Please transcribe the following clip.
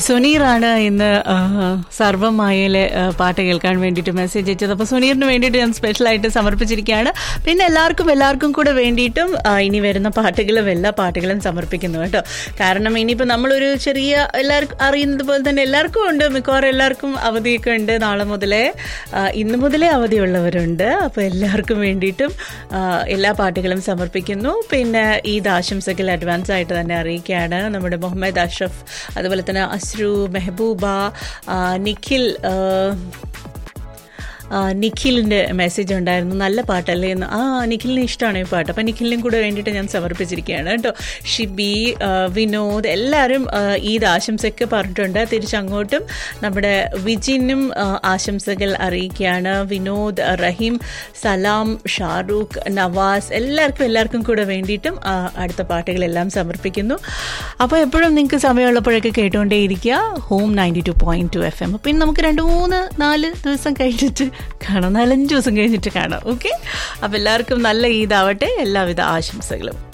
സുനീറാണ് ഇന്ന് സർവ്വമായയിലെ പാട്ട് കേൾക്കാൻ വേണ്ടിയിട്ട് മെസ്സേജ് അയച്ചത്. അപ്പോൾ സുനീറിന് വേണ്ടിയിട്ട് ഞാൻ സ്പെഷ്യലായിട്ട് സമർപ്പിച്ചിരിക്കുകയാണ്. പിന്നെ എല്ലാവർക്കും കൂടെ വേണ്ടിയിട്ടും ഇനി വരുന്ന പാട്ടുകളും എല്ലാ പാട്ടുകളും സമർപ്പിക്കുന്നു കേട്ടോ. കാരണം ഇനിയിപ്പോൾ നമ്മളൊരു ചെറിയ എല്ലാവർക്കും അറിയുന്നത് പോലെ തന്നെ എല്ലാവർക്കും ഉണ്ട്, മിക്കവാറും എല്ലാവർക്കും അവധിയൊക്കെ ഉണ്ട്. നാളെ മുതലേ ഇന്ന് മുതലേ അവധിയുള്ളവരുണ്ട്. അപ്പോൾ എല്ലാവർക്കും വേണ്ടിയിട്ടും എല്ലാ പാട്ടുകളും സമർപ്പിക്കുന്നു. പിന്നെ ഈദ് ആശംസകൾ അഡ്വാൻസ് ആയിട്ട് തന്നെ അറിയിക്കുകയാണ്. നമ്മുടെ മുഹമ്മദ് അഷ്റഫ്, അതുപോലെ തന്നെ അസ്രു, മെഹബൂബ, നിഖിലിൻ്റെ മെസ്സേജ് ഉണ്ടായിരുന്നു, നല്ല പാട്ടല്ലേ എന്ന്. നിഖിലിന് ഇഷ്ടമാണ് ഈ പാട്ട്. അപ്പം നിഖിലിനും കൂടെ വേണ്ടിയിട്ട് ഞാൻ സമർപ്പിച്ചിരിക്കുകയാണ് കേട്ടോ. ഷിബി, വിനോദ് എല്ലാവരും ഈദ് ആശംസയൊക്കെ പറഞ്ഞിട്ടുണ്ട്. തിരിച്ചങ്ങോട്ടും നമ്മുടെ വിജിനും ആശംസകൾ അറിയിക്കുകയാണ്. വിനോദ്, റഹീം, സലാം, ഷാറൂഖ്, നവാസ് എല്ലാവർക്കും കൂടെ വേണ്ടിയിട്ടും അടുത്ത പാട്ടുകളെല്ലാം സമർപ്പിക്കുന്നു. അപ്പോൾ എപ്പോഴും നിങ്ങൾക്ക് സമയമുള്ളപ്പോഴൊക്കെ കേട്ടുകൊണ്ടേയിരിക്കുക ഹോം 92.2 FM. പിന്നെ നമുക്ക് 2-3-4 ദിവസം കഴിഞ്ഞിട്ട് കാണാം, 4-5 ദിവസം കഴിഞ്ഞിട്ട് കാണാം. ഓക്കെ, അപ്പോൾ എല്ലാവർക്കും നല്ല ഈദാവട്ടെ. എല്ലാവിധ ആശംസകളും.